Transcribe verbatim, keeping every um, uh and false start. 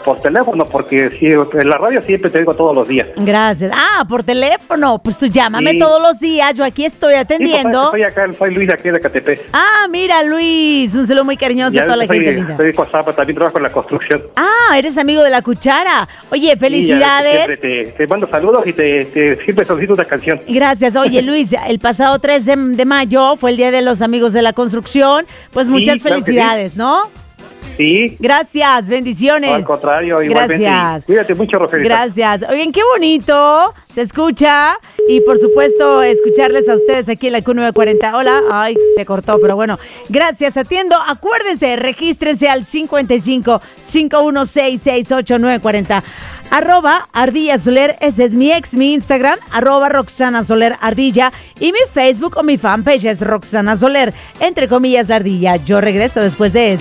por teléfono, porque sí, en la radio siempre te digo todos los días. Gracias. Ah, por teléfono. Pues tú llámame Sí. todos los días. Yo aquí estoy atendiendo. Sí, papá, estoy acá, soy Luis de aquí de Catepec. Ah, mira, Luis. Un saludo muy cariñoso Ya a toda la soy, gente linda. soy Cosapa, también trabajo en la construcción. Ah, eres amigo de La Cuchara. Oye, felicidades. Sí, ya, siempre te, te mando saludos y te, te siempre solicito una canción. Gracias. Oye, Luis, el pasado tres de, de mayo fue el Día de los Amigos de la Construcción. Pues muchas Sí, claro que felicidades, sí. ¿no? Sí. Gracias, bendiciones. No, al contrario, igualmente. Gracias. Cuídate mucho, Rogelio. Gracias. Oigan, qué bonito se escucha. Y por supuesto, escucharles a ustedes aquí en la Q novecientos cuarenta. Hola. Ay, se cortó, pero bueno. Gracias, atiendo. Acuérdense, regístrense al cincuenta y cinco, cincuenta y uno, sesenta y seis, ochenta y nueve cuarenta. Arroba Ardilla Soler, ese es mi ex, mi Instagram, arroba Roxana Soler Ardilla, y mi Facebook o mi fanpage es Roxana Soler, entre comillas la Ardilla. Yo regreso después de eso.